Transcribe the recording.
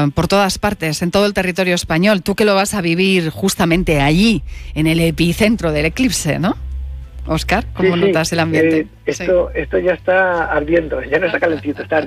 por todas partes, en todo el territorio español. Tú que lo vas a vivir justamente allí, en el epicentro del eclipse, ¿no? Óscar, ¿cómo notas el ambiente? Esto ya está ardiendo, ya no está calentito, está